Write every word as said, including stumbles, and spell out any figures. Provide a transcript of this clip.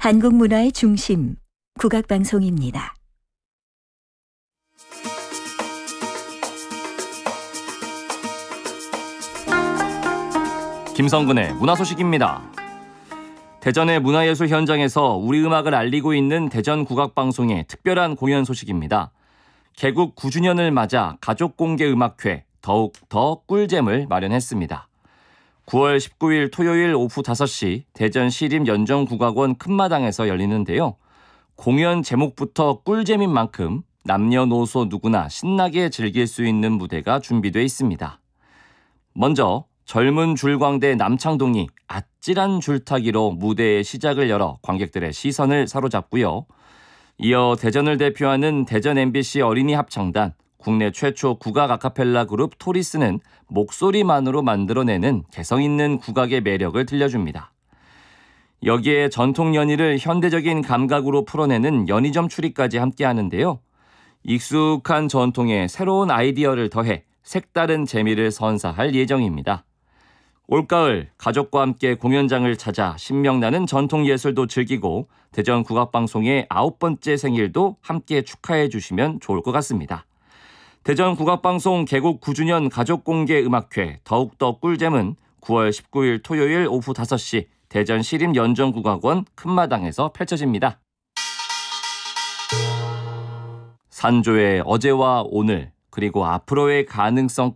한국 문화의 중심, 국악방송입니다. 김성근의 문화소식입니다. 대전의 문화예술 현장에서 우리 음악을 알리고 있는 대전국악방송의 특별한 공연 소식입니다. 개국 구 주년을 맞아 가족공개음악회 더욱 더 꿀잼을 마련했습니다. 구월 십구일 토요일 오후 다섯 시 대전 시립연정국악원 큰마당에서 열리는데요. 공연 제목부터 꿀잼인 만큼 남녀노소 누구나 신나게 즐길 수 있는 무대가 준비되어 있습니다. 먼저 젊은 줄광대 남창동이 아찔한 줄타기로 무대의 시작을 열어 관객들의 시선을 사로잡고요. 이어 대전을 대표하는 대전 엠비씨 어린이 합창단, 국내 최초 국악 아카펠라 그룹 토리스는 목소리만으로 만들어내는 개성 있는 국악의 매력을 들려줍니다. 여기에 전통 연희를 현대적인 감각으로 풀어내는 연희점 추리까지 함께하는데요. 익숙한 전통에 새로운 아이디어를 더해 색다른 재미를 선사할 예정입니다. 올가을 가족과 함께 공연장을 찾아 신명나는 전통예술도 즐기고 대전국악방송의 아홉 번째 생일도 함께 축하해 주시면 좋을 것 같습니다. 대전국악방송 개국 구 주년 가족공개음악회 더욱더 꿀잼은 구월 십구일 토요일 오후 다섯 시 대전 시립연정국악원 큰마당에서 펼쳐집니다. 산조의 어제와 오늘 그리고 앞으로의 가능성